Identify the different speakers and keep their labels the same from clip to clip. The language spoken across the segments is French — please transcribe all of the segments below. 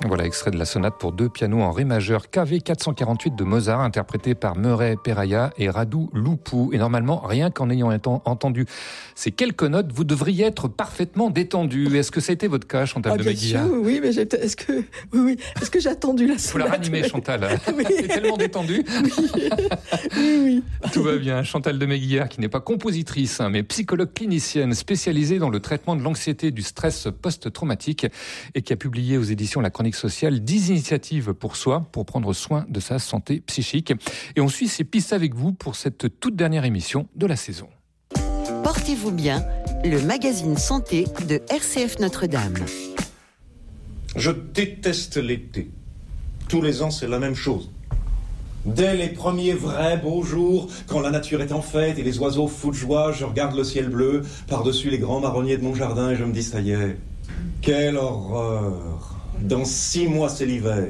Speaker 1: Voilà, extrait de la sonate pour 2 pianos en ré majeur KV 448 de Mozart, interprété par Murray Peraya et Radu Lupu. Et normalement, rien qu'en ayant entendu ces quelques notes, vous devriez être parfaitement détendu. Est-ce que ça a été votre cas, Chantal de Méguillard ?
Speaker 2: Oui, mais est-ce que j'ai attendu la sonate ?
Speaker 1: Faut la ranimer, Chantal.
Speaker 2: Oui.
Speaker 1: T'es tellement détendue.
Speaker 2: Oui.
Speaker 1: Tout va bien. Chantal de Méguillard, qui n'est pas compositrice, mais psychologue clinicienne spécialisée dans le traitement de l'anxiété et du stress post-traumatique et qui a publié aux éditions La Chronique sociale 10 initiatives pour soi, pour prendre soin de sa santé psychique. Et on suit ces pistes avec vous pour cette toute dernière émission de la saison.
Speaker 3: Portez-vous bien, le magazine santé de RCF Notre-Dame.
Speaker 4: Je déteste l'été. Tous les ans, c'est la même chose. Dès les premiers vrais beaux jours, quand la nature est en fête et les oiseaux foutent joie, je regarde le ciel bleu par-dessus les grands marronniers de mon jardin et je me dis, ça y est, quelle horreur. Dans 6 mois, c'est l'hiver.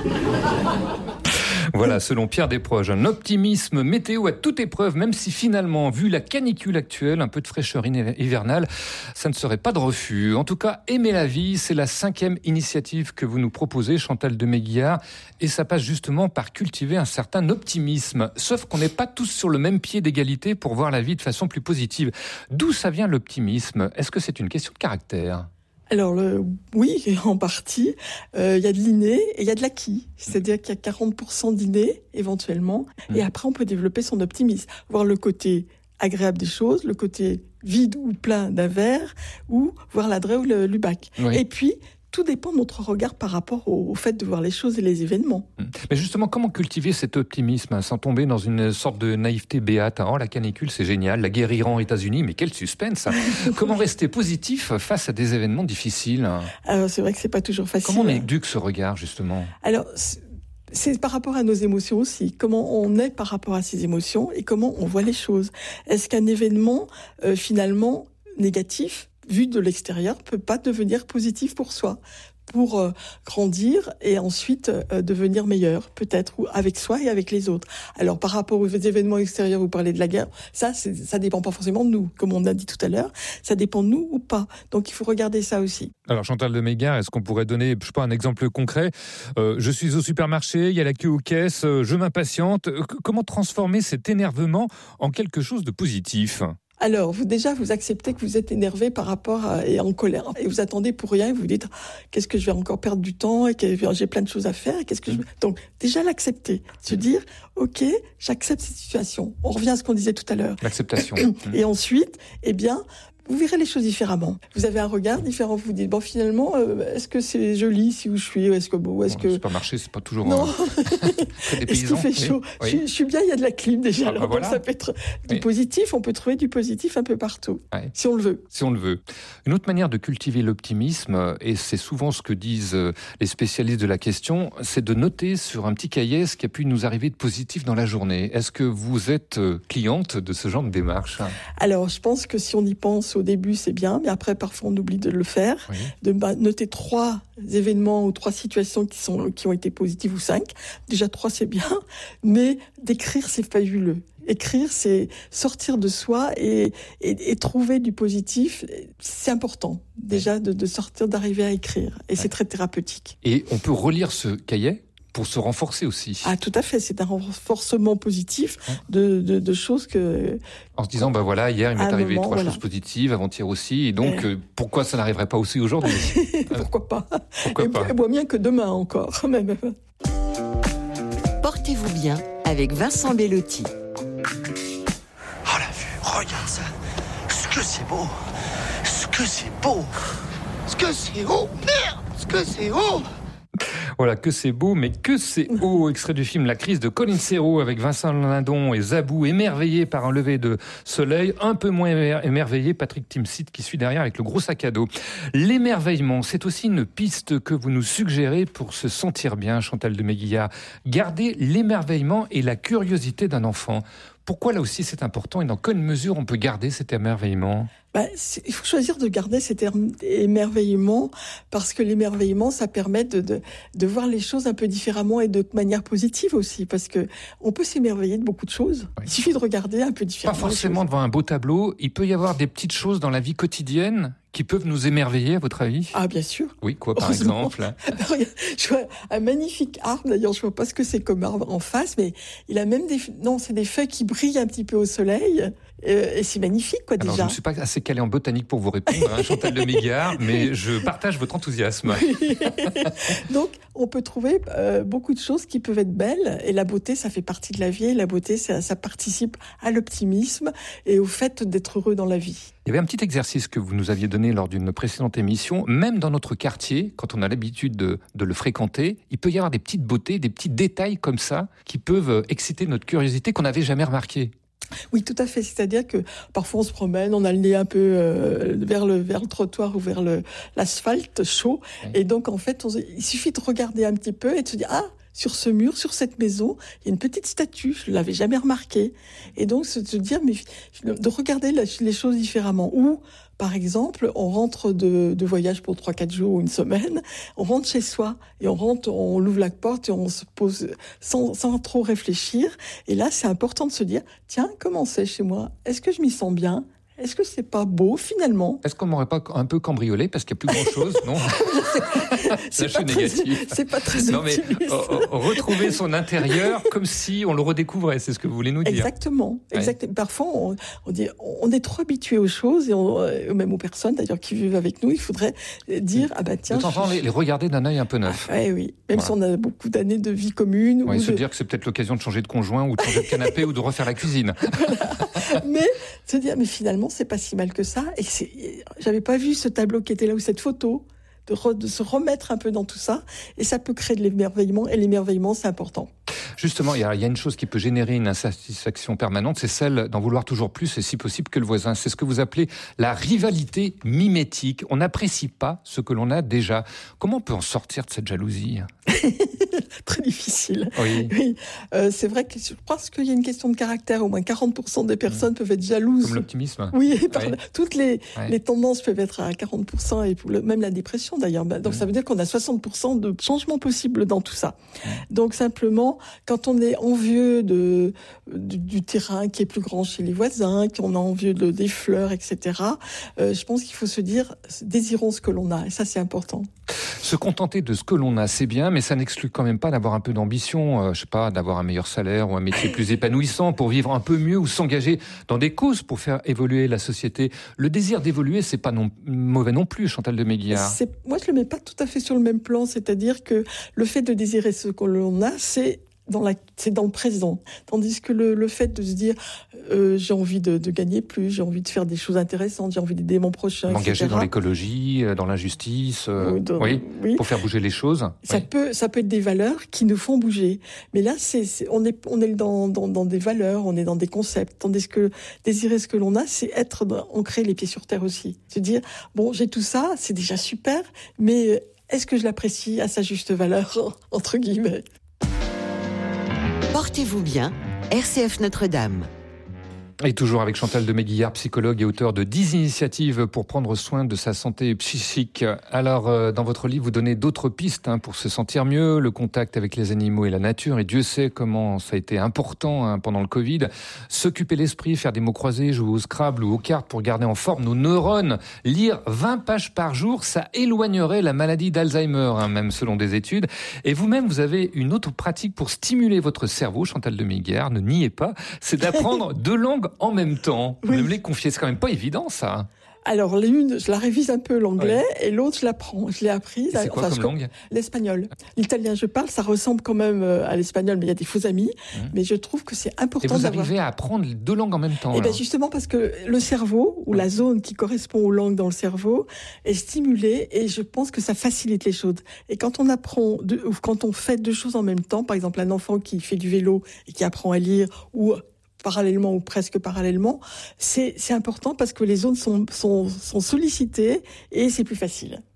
Speaker 1: Voilà, selon Pierre Desproges, un optimisme météo à toute épreuve, même si finalement, vu la canicule actuelle, un peu de fraîcheur hivernale, ça ne serait pas de refus. En tout cas, aimer la vie, c'est la 5e initiative que vous nous proposez, Chantal de Méguillard, et ça passe justement par cultiver un certain optimisme. Sauf qu'on n'est pas tous sur le même pied d'égalité pour voir la vie de façon plus positive. D'où ça vient l'optimisme ? Est-ce que c'est une question de caractère ?
Speaker 2: Alors oui, en partie. Il y a de l'inné et il y a de l'acquis. C'est-à-dire qu'il y a 40% d'inné, éventuellement. Et après, on peut développer son optimisme. Voir le côté agréable des choses, le côté vide ou plein d'un verre, ou voir l'adresse ou le lubac.
Speaker 1: Oui.
Speaker 2: Et puis, tout dépend de notre regard par rapport au fait de voir les choses et les événements.
Speaker 1: Mais justement, comment cultiver cet optimisme sans tomber dans une sorte de naïveté béate ? Oh, la canicule, c'est génial, la guerre Iran, États-Unis, mais quel suspense. Comment rester positif face à des événements difficiles ?
Speaker 2: Alors, c'est vrai que c'est pas toujours facile.
Speaker 1: Comment on éduque ce regard, justement ?
Speaker 2: Alors, c'est par rapport à nos émotions aussi. Comment on est par rapport à ces émotions et comment on voit les choses. Est-ce qu'un événement, finalement, négatif, vu de l'extérieur, peut pas devenir positif pour soi, pour grandir et ensuite devenir meilleur, peut-être, ou avec soi et avec les autres. Alors, par rapport aux événements extérieurs, vous parlez de la guerre, ça dépend pas forcément de nous, comme on a dit tout à l'heure, ça dépend de nous ou pas. Donc, il faut regarder ça aussi.
Speaker 1: Alors, Chantal de Méguillard, est-ce qu'on pourrait donner, je sais pas, un exemple concret ? Je suis au supermarché, il y a la queue aux caisses, je m'impatiente. Comment transformer cet énervement en quelque chose de positif ?
Speaker 2: Alors, vous acceptez que vous êtes énervé par rapport et en colère. Et vous attendez pour rien et vous dites, qu'est-ce que je vais encore perdre du temps et que j'ai plein de choses à faire. Donc, déjà l'accepter. Se dire, ok, j'accepte cette situation. On revient à ce qu'on disait tout à l'heure.
Speaker 1: L'acceptation.
Speaker 2: Et ensuite, vous verrez les choses différemment. Vous avez un regard différent. Vous vous dites, finalement, est-ce que c'est joli ici où je suis ? Est-ce que
Speaker 1: Supermarché, c'est pas toujours
Speaker 2: non.
Speaker 1: Très dépaysant.
Speaker 2: Est-ce qu'il fait chaud ?
Speaker 1: Oui.
Speaker 2: Je suis bien, il y a de la clim déjà. Alors,
Speaker 1: voilà.
Speaker 2: ça peut être du positif. On peut trouver du positif un peu partout, si on le veut.
Speaker 1: Si on le veut. Une autre manière de cultiver l'optimisme, et c'est souvent ce que disent les spécialistes de la question, c'est de noter sur un petit cahier ce qui a pu nous arriver de positif dans la journée. Est-ce que vous êtes cliente de ce genre de démarche ?
Speaker 2: Alors, je pense que si on y pense au début, c'est bien, mais après, parfois, on oublie de le faire.
Speaker 1: Oui.
Speaker 2: De noter 3 événements ou 3 situations qui ont été positives ou 5. Déjà, 3, c'est bien, mais d'écrire, c'est fabuleux. Écrire, c'est sortir de soi et trouver du positif. C'est important, déjà, de sortir, d'arriver à écrire. Et c'est très thérapeutique.
Speaker 1: Et on peut relire ce cahier pour se renforcer aussi.
Speaker 2: Ah, tout à fait. C'est un renforcement positif de choses que...
Speaker 1: En se disant, hier, il m'est arrivé 3 choses positives, avant-hier aussi, et donc, pourquoi ça n'arriverait pas aussi aujourd'hui ?
Speaker 2: Pourquoi pas ?
Speaker 1: Pourquoi pas ?
Speaker 2: Et bien que demain encore, même.
Speaker 3: Portez-vous bien avec Vincent Bellotti.
Speaker 5: Oh la vue, regarde ça. Ce que c'est beau. Ce que c'est beau. Ce que c'est haut. Merde, ce que c'est haut.
Speaker 1: Voilà, que c'est beau, mais que c'est haut. Extrait du film La crise de Colin Serrault avec Vincent Lindon et Zabou, émerveillé par un lever de soleil. Un peu moins émerveillé, Patrick Timsit qui suit derrière avec le gros sac à dos. L'émerveillement, c'est aussi une piste que vous nous suggérez pour se sentir bien, Chantal de Méguillard. Garder l'émerveillement et la curiosité d'un enfant. Pourquoi là aussi c'est important et dans quelle mesure on peut garder cet émerveillement ?
Speaker 2: Il faut choisir de garder cet émerveillement, parce que l'émerveillement, ça permet de voir les choses un peu différemment et de manière positive aussi, parce que on peut s'émerveiller de beaucoup de choses. Oui. Il suffit de regarder un peu différemment.
Speaker 1: Pas forcément devant un beau tableau. Il peut y avoir des petites choses dans la vie quotidienne qui peuvent nous émerveiller, à votre avis ?
Speaker 2: Ah, bien sûr.
Speaker 1: Oui, quoi, par exemple ?
Speaker 2: Je vois un magnifique arbre, d'ailleurs, je vois pas ce que c'est comme arbre en face, mais il a même c'est des feuilles qui brillent un petit peu au soleil, et c'est magnifique, quoi, déjà.
Speaker 1: Alors, je ne suis pas assez calé en botanique pour vous répondre, Chantal de Mégillard, mais je partage votre enthousiasme.
Speaker 2: Oui. Donc, on peut trouver beaucoup de choses qui peuvent être belles, et la beauté, ça fait partie de la vie, et la beauté, ça participe à l'optimisme et au fait d'être heureux dans la vie.
Speaker 1: Il y avait un petit exercice que vous nous aviez donné lors d'une précédente émission. Même dans notre quartier, quand on a l'habitude de le fréquenter, il peut y avoir des petites beautés, des petits détails comme ça qui peuvent exciter notre curiosité qu'on n'avait jamais remarqué.
Speaker 2: Oui, tout à fait. C'est-à-dire que parfois on se promène, on a le nez un peu vers le trottoir ou vers l'asphalte chaud. Oui. Et donc, en fait, il suffit de regarder un petit peu et de se dire « Ah !» Sur ce mur, sur cette maison, il y a une petite statue, je ne l'avais jamais remarquée. Et donc, c'est de se dire, mais de regarder les choses différemment. Ou, par exemple, on rentre de voyage pour 3-4 jours ou une semaine, on rentre chez soi, et on ouvre la porte et on se pose sans trop réfléchir. Et là, c'est important de se dire, tiens, comment c'est chez moi ? Est-ce que je m'y sens bien ? Est-ce que c'est pas beau, finalement ?
Speaker 1: Est-ce qu'on m'aurait pas un peu cambriolé parce qu'il n'y a plus grand-chose, non ?
Speaker 2: C'est pas négatif. C'est pas très
Speaker 1: non, mais retrouver son intérieur comme si on le redécouvrait, c'est ce que vous voulez nous dire.
Speaker 2: Exactement. Ouais. Parfois, on est trop habitué aux choses, et même aux personnes, d'ailleurs, qui vivent avec nous, il faudrait dire, ah bah tiens...
Speaker 1: De temps en temps, les regarder d'un œil un peu neuf.
Speaker 2: Ah, oui, même si on a beaucoup d'années de vie commune.
Speaker 1: Ouais, se dire que c'est peut-être l'occasion de changer de conjoint, ou de changer de canapé, ou de refaire la cuisine.
Speaker 2: Voilà. Mais se dire, mais finalement, c'est pas si mal que ça. Et j'avais pas vu ce tableau qui était là, ou cette photo, de se remettre un peu dans tout ça. Et ça peut créer de l'émerveillement. Et l'émerveillement, c'est important.
Speaker 1: Justement, il y a une chose qui peut générer une insatisfaction permanente, c'est celle d'en vouloir toujours plus, et si possible que le voisin. C'est ce que vous appelez la rivalité mimétique. On n'apprécie pas ce que l'on a déjà. Comment on peut en sortir de cette jalousie ?
Speaker 2: Très difficile.
Speaker 1: Oui.
Speaker 2: Oui. C'est vrai que je pense qu'il y a une question de caractère. Au moins 40% des personnes peuvent être jalouses.
Speaker 1: Comme l'optimisme.
Speaker 2: Oui, toutes les tendances peuvent être à 40%, et même la dépression d'ailleurs. Donc ça veut dire qu'on a 60% de changements possibles dans tout ça. Donc simplement, quand on est envieux du terrain qui est plus grand chez les voisins, qu'on a envieux des fleurs, etc., je pense qu'il faut se dire, désirons ce que l'on a. Et ça, c'est important.
Speaker 1: Se contenter de ce que l'on a, c'est bien, mais ça n'exclut quand même pas d'avoir un peu d'ambition, je sais pas, d'avoir un meilleur salaire ou un métier plus épanouissant pour vivre un peu mieux, ou s'engager dans des causes pour faire évoluer la société. Le désir d'évoluer, c'est pas mauvais non plus, Chantal de Mégillard.
Speaker 2: Moi, je le mets pas tout à fait sur le même plan, c'est-à-dire que le fait de désirer ce que l'on a, c'est dans le présent. Tandis que le fait de se dire j'ai envie de gagner plus, j'ai envie de faire des choses intéressantes, j'ai envie d'aider mon prochain,
Speaker 1: m'engager dans l'écologie, dans l'injustice, oui, pour faire bouger les choses.
Speaker 2: Ça peut être des valeurs qui nous font bouger. Mais là, on est dans des valeurs, on est dans des concepts. Tandis que désirer ce que l'on a, c'est être ancré les pieds sur terre aussi. Se dire, bon, j'ai tout ça, c'est déjà super, mais est-ce que je l'apprécie à sa juste valeur, entre guillemets ?
Speaker 3: Portez-vous bien, RCF Notre-Dame.
Speaker 1: Et toujours avec Chantal de Mégillard, psychologue et auteur de 10 initiatives pour prendre soin de sa santé psychique. Alors, dans votre livre, vous donnez d'autres pistes pour se sentir mieux, le contact avec les animaux et la nature. Et Dieu sait comment ça a été important pendant le Covid. S'occuper l'esprit, faire des mots croisés, jouer au Scrabble ou aux cartes pour garder en forme nos neurones. Lire 20 pages par jour, ça éloignerait la maladie d'Alzheimer, même selon des études. Et vous-même, vous avez une autre pratique pour stimuler votre cerveau, Chantal de Mégillard, ne niez pas, c'est d'apprendre 2 langues en même temps. Vous me les confiez, c'est quand même pas évident, ça.
Speaker 2: Alors, l'une, je la révise un peu l'anglais, et l'autre, je l'apprends. Je l'ai apprise.
Speaker 1: C'est quoi comme langue ?
Speaker 2: L'espagnol. L'italien, je parle, ça ressemble quand même à l'espagnol, mais il y a des faux amis. Mais je trouve que c'est important d'avoir...
Speaker 1: Et vous arrivez à apprendre 2 langues en même temps ?
Speaker 2: Eh bien, justement, parce que le cerveau, ou la zone qui correspond aux langues dans le cerveau, est stimulée, et je pense que ça facilite les choses. Et quand on apprend, ou quand on fait 2 choses en même temps, par exemple, un enfant qui fait du vélo et qui apprend à lire, ou parallèlement ou presque parallèlement, c'est important parce que les zones sont sollicitées et c'est plus facile.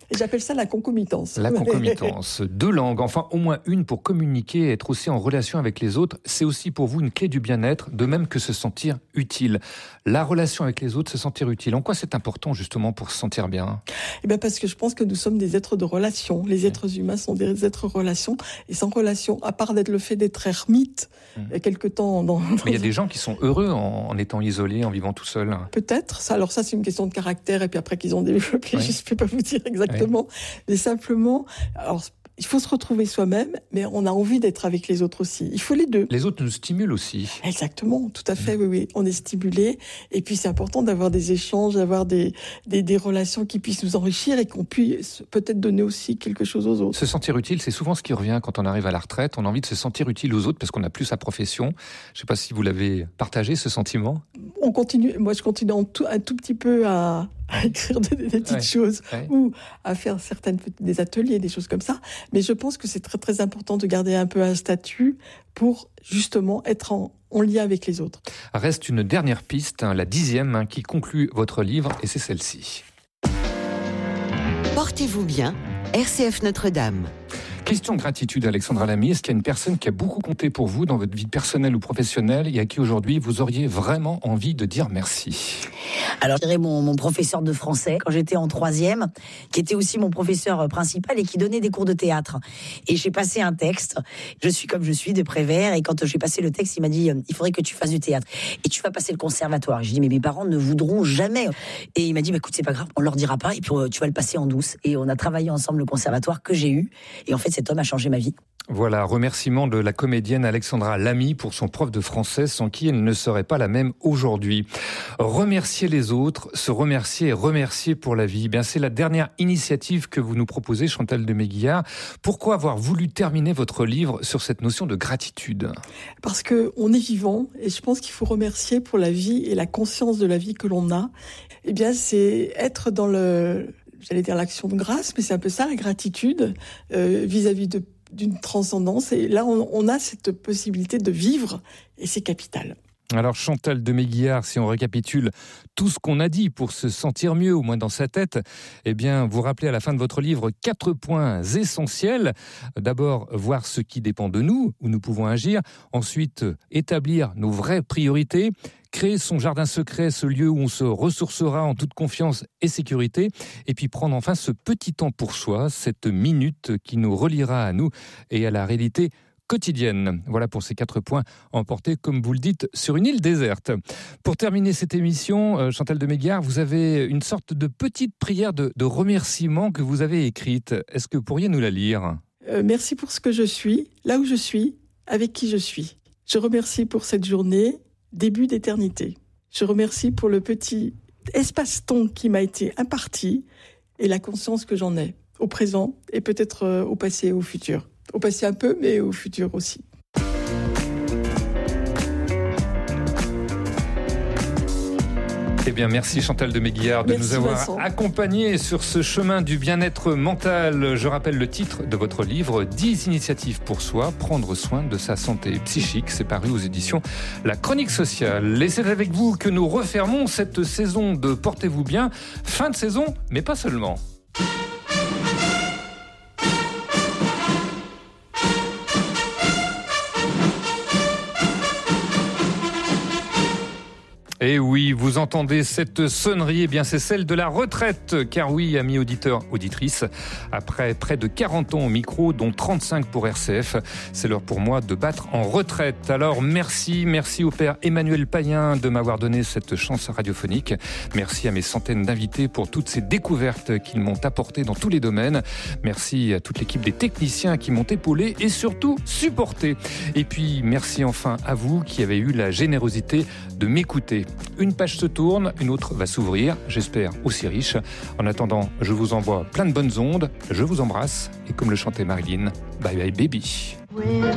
Speaker 2: Et j'appelle ça la concomitance.
Speaker 1: La concomitance. 2 langues, enfin au moins une pour communiquer et être aussi en relation avec les autres. C'est aussi pour vous une clé du bien-être, de même que se sentir utile. La relation avec les autres, se sentir utile. En quoi c'est important justement pour se sentir bien ?
Speaker 2: Eh bien parce que je pense que nous sommes des êtres de relation. Les êtres humains sont des êtres de relation. Et sans relation, à part le fait d'être ermite, il y a quelque temps... Mais
Speaker 1: il y a des gens qui sont heureux en étant isolés, en vivant tout seul.
Speaker 2: Peut-être. Alors ça, c'est une question de caractère. Et puis après qu'ils ont développé, je ne peux pas vous dire exactement. Mais simplement... Alors, il faut se retrouver soi-même, mais on a envie d'être avec les autres aussi. Il faut les deux.
Speaker 1: Les autres nous stimulent aussi.
Speaker 2: Exactement, tout à fait, oui. On est stimulé. Et puis, c'est important d'avoir des échanges, d'avoir des relations qui puissent nous enrichir et qu'on puisse peut-être donner aussi quelque chose aux autres.
Speaker 1: Se sentir utile, c'est souvent ce qui revient quand on arrive à la retraite. On a envie de se sentir utile aux autres parce qu'on n'a plus sa profession. Je ne sais pas si vous l'avez partagé, ce sentiment.
Speaker 2: On continue. Moi, je continue un tout petit peu à écrire des petites choses ou à faire des ateliers, des choses comme ça. Mais je pense que c'est très, très important de garder un peu un statut pour justement être en lien avec les autres.
Speaker 1: Reste une dernière piste, la 10e, qui conclut votre livre, et c'est celle-ci.
Speaker 3: Portez-vous bien, RCF Notre-Dame.
Speaker 1: Question gratitude, Alexandra Lamy. Est-ce qu'il y a une personne qui a beaucoup compté pour vous dans votre vie personnelle ou professionnelle et à qui aujourd'hui vous auriez vraiment envie de dire merci ?
Speaker 6: Alors, je dirais mon professeur de français, quand j'étais en 3e, qui était aussi mon professeur principal et qui donnait des cours de théâtre. Et j'ai passé un texte, Je suis comme je suis, de Prévert, et quand j'ai passé le texte, il m'a dit, il faudrait que tu fasses du théâtre. Et tu vas passer le conservatoire. J'ai dit, mais mes parents ne voudront jamais. Et il m'a dit, écoute, c'est pas grave, on leur dira pas, et puis tu vas le passer en douce. Et on a travaillé ensemble le conservatoire que j'ai eu. Et en fait, cet homme a changé ma vie.
Speaker 1: Voilà, remerciement de la comédienne Alexandra Lamy pour son prof de français sans qui elle ne serait pas la même aujourd'hui. Remercier les autres, se remercier et remercier pour la vie. Bien, c'est la dernière initiative que vous nous proposez, Chantal de Méguillard. Pourquoi avoir voulu terminer votre livre sur cette notion de gratitude ?
Speaker 2: Parce qu'on est vivant et je pense qu'il faut remercier pour la vie et la conscience de la vie que l'on a. Eh bien, c'est être dans j'allais dire l'action de grâce, mais c'est un peu ça, la gratitude vis-à-vis d'une transcendance. Et là, on a cette possibilité de vivre, et c'est capital.
Speaker 1: Alors Chantal de Méguillard, si on récapitule tout ce qu'on a dit pour se sentir mieux, au moins dans sa tête, eh bien, vous rappelez à la fin de votre livre 4 points essentiels. D'abord, voir ce qui dépend de nous, où nous pouvons agir. Ensuite, établir nos vraies priorités. Créer son jardin secret, ce lieu où on se ressourcera en toute confiance et sécurité. Et puis prendre enfin ce petit temps pour soi, cette minute qui nous reliera à nous et à la réalité quotidienne. Voilà pour ces 4 points emportés, comme vous le dites, sur une île déserte. Pour terminer cette émission, Chantal de Méguillard, vous avez une sorte de petite prière de remerciement que vous avez écrite. Est-ce que vous pourriez nous la lire ?
Speaker 2: Merci pour ce que je suis, là où je suis, avec qui je suis. Je remercie pour cette journée, début d'éternité. Je remercie pour le petit espace-temps qui m'a été imparti et la conscience que j'en ai au présent et peut-être au passé et au futur. Au passé un peu, mais au futur aussi.
Speaker 1: Eh bien, merci Chantal de Méguillard de nous avoir accompagnés sur ce chemin du bien-être mental. Je rappelle le titre de votre livre, 10 initiatives pour soi, prendre soin de sa santé psychique. C'est paru aux éditions La Chronique Sociale. Et c'est avec vous que nous refermons cette saison de Portez-vous bien. Fin de saison, mais pas seulement. Et oui, vous entendez cette sonnerie, eh bien c'est celle de la retraite. Car oui, amis auditeurs, auditrices, après près de 40 ans au micro, dont 35 pour RCF, c'est l'heure pour moi de battre en retraite. Alors merci au père Emmanuel Payen de m'avoir donné cette chance radiophonique. Merci à mes centaines d'invités pour toutes ces découvertes qu'ils m'ont apportées dans tous les domaines. Merci à toute l'équipe des techniciens qui m'ont épaulé et surtout supporté. Et puis merci enfin à vous qui avez eu la générosité de m'écouter. Une page se tourne, une autre va s'ouvrir, j'espère aussi riche. En attendant, je vous envoie plein de bonnes ondes, je vous embrasse et comme le chantait Marilyn, bye bye baby.